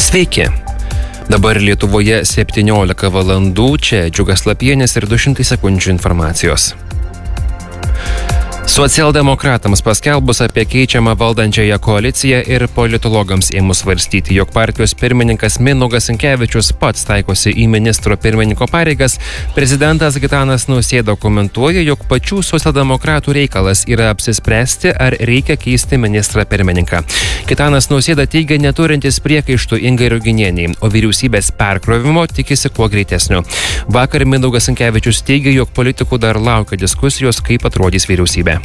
Sveiki. Dabar Lietuvoje 17 valandų, čia Džiugas Lapienis ir 200 sekundžių informacijos. Socialdemokratams paskelbus apie keičiamą valdančiąją koaliciją ir politologams ėmus svarstyti, jog partijos pirmininkas Mindaugas Sinkevičius pats taikosi į ministro pirmininko pareigas, prezidentas Gitanas Nausėda komentuoja, jog pačių socialdemokratų reikalas yra apsispręsti, ar reikia keisti ministrą pirmininką. Gitanas Nausėda teigia neturintis priekaištų Ingai Ruginienei, o vyriausybės perkrovimo tikisi kuo greitesnio. Vakar Mindaugas Sinkevičius teigia, jog politikų dar laukia diskusijos, kaip atrodys vyriausybė.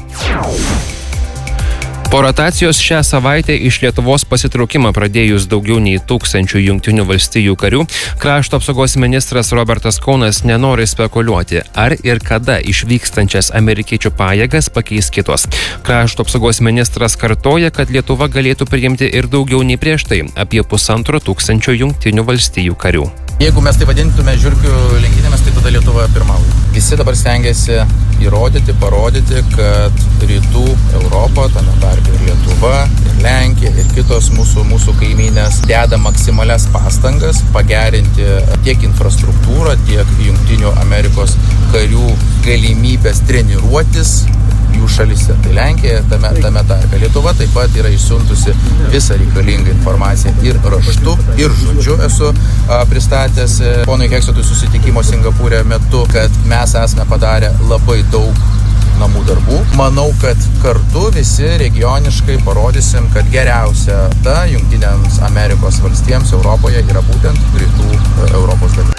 Po rotacijos šią savaitę iš Lietuvos pasitraukimą pradėjus daugiau nei 1000 Jungtinių valstijų karių, krašto apsaugos ministras Robertas Kaunas nenori spekuliuoti, ar ir kada išvykstančias amerikiečių pajėgas pakeis kitos. Krašto apsaugos ministras kartoja, kad Lietuva galėtų priimti ir daugiau nei prieš tai, apie 1500 Jungtinių valstijų karių. Jeigu mes tai vadintume žiurkių lenktynėmis, tai tada Lietuva pirmauja. Visi dabar stengiasi įrodyti, parodyti, kad rytų Europa, tame tarpe ir Lietuva, ir Lenkija, ir kitos mūsų kaimynės deda maksimalias pastangas pagerinti tiek infrastruktūrą, tiek Jungtinių Amerikos karių galimybės treniruotis jų šalyse. Tai Lenkija tame tarpe. Lietuva taip pat yra išsiuntusi visą reikalingą informaciją ir raštu, ir žodžiu esu pristatęs ponui Heksotui susitikimo Singapūre metu, kad mes esame padarę labai daug namų darbų. Manau, kad kartu visi regioniškai parodysim, kad geriausia ta Jungtinėms Amerikos valstijoms Europoje yra būtent rytų Europos dalis.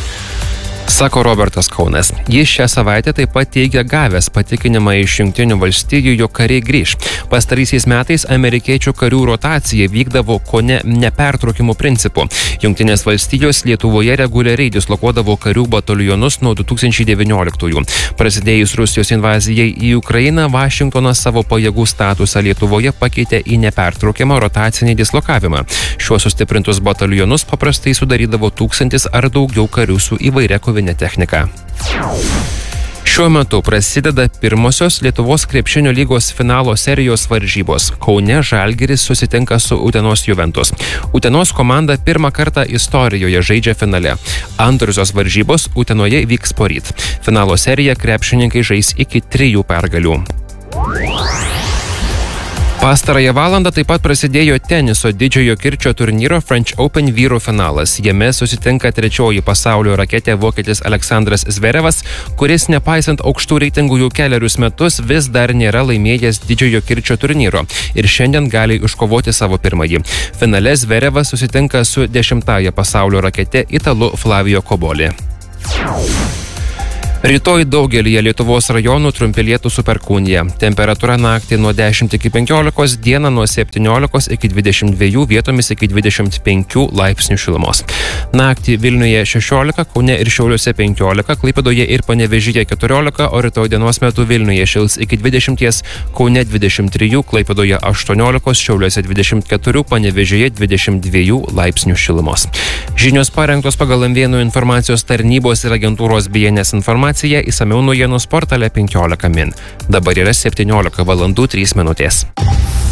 Sako Robertas Kaunas. Jis šią savaitę taip pat teigia gavęs patikinimą iš Jungtinių valstijų, jog kariai grįš. Pastaraisiais metais amerikiečių karių rotacija vykdavo kone nepertraukimų principu. Jungtinės valstijos Lietuvoje reguliariai dislokuodavo karių batalionus nuo 2019-ųjų. Prasidėjus Rusijos invazijai į Ukrainą, Vašingtonas savo pajėgų statusą Lietuvoje pakeitė į nepertraukiamą rotacinį dislokavimą. Šiuos sustiprintus batalionus paprastai sudarydavo 1000 ar daugiau karių su įvairia kovinė technika. Šiuo metu prasideda pirmosios Lietuvos krepšinio lygos finalo serijos varžybos. Kaune Žalgiris susitinka su Utenos Juventus. Utenos komanda pirmą kartą istorijoje žaidžia finale. Antrosios varžybos Utenoje vyks poryt. Finalo seriją krepšininkai žais iki 3 pergalių. Pastarąją valandą taip pat prasidėjo teniso didžiojo kirčio turnyro French Open vyrų finalas. Jame susitinka trečioji pasaulio raketė vokietis Aleksandras Zverevas, kuris nepaisant aukštų reitingų jau kelerius metus vis dar nėra laimėjęs didžiojo kirčio turnyro ir šiandien gali iškovoti savo pirmąjį. Finale Zverevas susitinka su 10-ąja pasaulio rakete italu Flavio Cobolli. Rytoj daugelyje Lietuvos rajonų trumpi lietūs su perkūnija. Temperatūra naktį nuo 10 iki 15, dieną nuo 17 iki 22, vietomis iki 25 laipsnių šilumos. Naktį Vilniuje 16, Kaune ir Šiauliuose 15, Klaipėdoje ir Panevėžyje 14, o rytoj dienos metu Vilniuje šils iki 20, Kaune 23, Klaipėdoje 18, Šiauliuose 24, Panevėžyje 22 laipsnių šilumos. Žinios parengtos pagal Amvėnų informacijos tarnybos ir agentūros BNS informaciją. Įsamiau naujienų portale 15 min. Dabar yra 17 valandų 3 minutės.